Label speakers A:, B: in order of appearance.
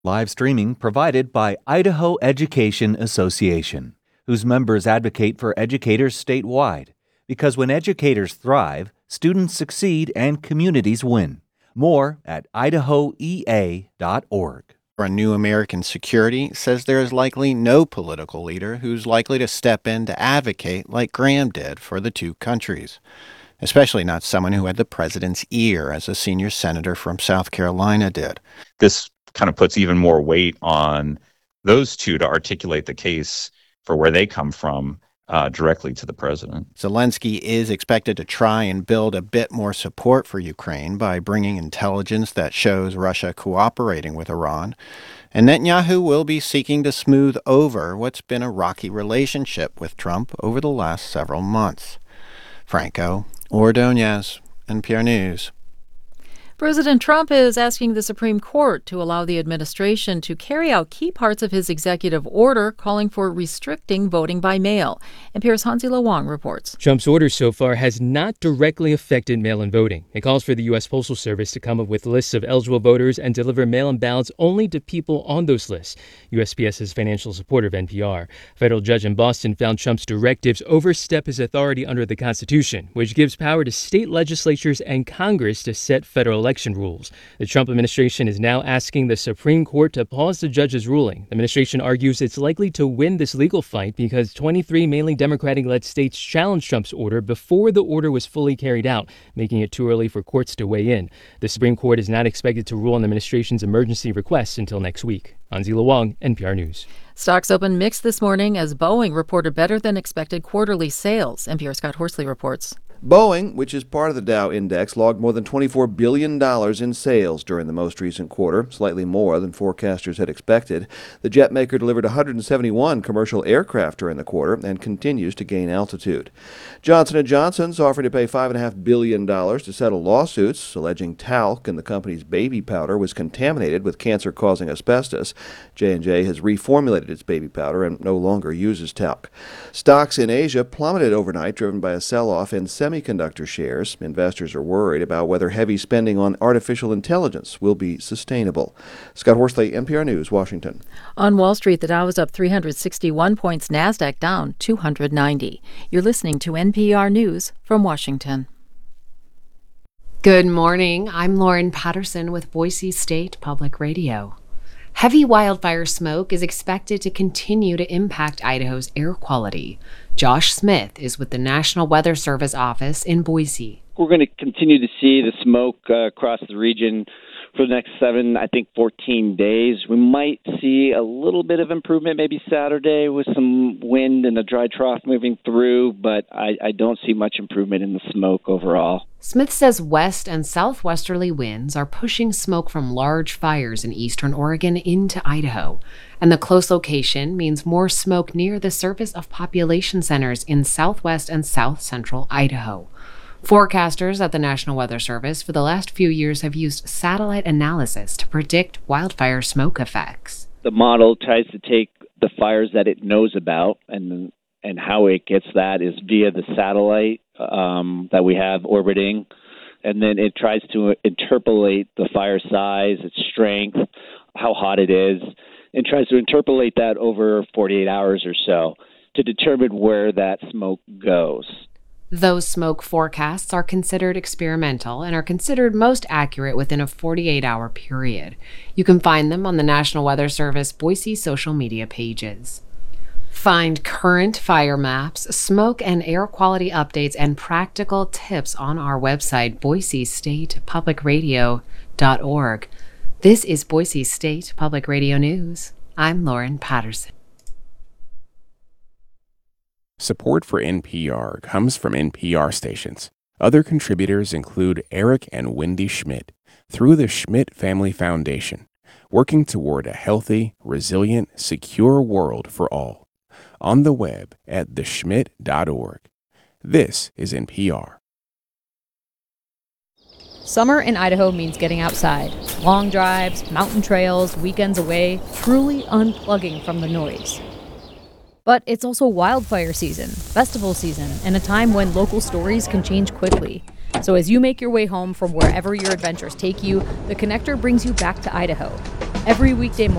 A: Live streaming provided by Idaho Education Association, whose members advocate for educators statewide. Because when educators thrive, students succeed and communities win. More at idahoea.org.
B: A New American Security says there is likely no political leader who's likely to step in to advocate like Graham did for the two countries, especially not someone who had the president's ear, as a senior senator from South Carolina did.
C: This kind of puts even more weight on those two to articulate the case for where they come from directly to the president.
B: Zelensky is expected to try and build a bit more support for Ukraine by bringing intelligence that shows Russia cooperating with Iran. And Netanyahu will be seeking to smooth over what's been a rocky relationship with Trump over the last several months. Franco Ordonez, NPR News.
D: President Trump is asking the Supreme Court to allow the administration to carry out key parts of his executive order calling for restricting voting by mail. NPR's Hansi-Lo Wang reports.
E: Trump's order so far has not directly affected mail-in voting. It calls for the U.S. Postal Service to come up with lists of eligible voters and deliver mail-in ballots only to people on those lists. USPS's financial supporter of NPR. A federal judge in Boston found Trump's directives overstep his authority under the Constitution, which gives power to state legislatures and Congress to set federal election rules. The Trump administration is now asking the Supreme Court to pause the judge's ruling. The administration argues it's likely to win this legal fight because 23 mainly Democratic-led states challenged Trump's order before the order was fully carried out, making it too early for courts to weigh in. The Supreme Court is not expected to rule on the administration's emergency requests until next week. Hansi-Lo Wang, NPR News.
D: Stocks opened mixed this morning as Boeing reported better than expected quarterly sales. NPR's Scott Horsley reports.
F: Boeing, which is part of the Dow Index, logged more than $24 billion in sales during the most recent quarter, slightly more than forecasters had expected. The jet maker delivered 171 commercial aircraft during the quarter and continues to gain altitude. Johnson & Johnson's offering to pay $5.5 billion to settle lawsuits alleging talc in the company's baby powder was contaminated with cancer-causing asbestos. J&J has reformulated its baby powder and no longer uses talc. Stocks in Asia plummeted overnight, driven by a sell-off in semiconductor shares. Investors are worried about whether heavy spending on artificial intelligence will be sustainable. Scott Horsley, NPR News, Washington.
D: On Wall Street, the Dow is up 361 points, NASDAQ down 290. You're listening to NPR News from Washington.
G: Good morning. I'm Lauren Patterson with Boise State Public Radio. Heavy wildfire smoke is expected to continue to impact Idaho's air quality. Josh Smith is with the National Weather Service office in Boise.
H: We're going to continue to see the smoke across the region for the next 14 days. We might see a little bit of improvement maybe Saturday with some wind and a dry trough moving through, but I don't see much improvement in the smoke overall.
G: Smith says west and southwesterly winds are pushing smoke from large fires in eastern Oregon into Idaho, and the close location means more smoke near the surface of population centers in southwest and south central Idaho. Forecasters at the National Weather Service for the last few years have used satellite analysis to predict wildfire smoke effects.
H: The model tries to take the fires that it knows about, and how it gets that is via the satellite that we have orbiting, and then it tries to interpolate the fire size, its strength, how hot it is, and tries to interpolate that over 48 hours or so to determine where that smoke goes.
G: Those smoke forecasts are considered experimental and are considered most accurate within a 48-hour period. You can find them on the National Weather Service Boise social media pages. Find current fire maps, smoke and air quality updates, and practical tips on our website, boisestatepublicradio.org. This is Boise State Public Radio News. I'm Lauren Patterson.
I: Support for NPR comes from NPR stations. Other contributors include Eric and Wendy Schmidt through the Schmidt Family Foundation, working toward a healthy, resilient, secure world for all. On the web at theschmidt.org. This is NPR.
J: Summer in Idaho means getting outside. Long drives, mountain trails, weekends away, truly unplugging from the noise. But it's also wildfire season, festival season, and a time when local stories can change quickly. So as you make your way home from wherever your adventures take you, The Connector brings you back to Idaho. every weekday morning.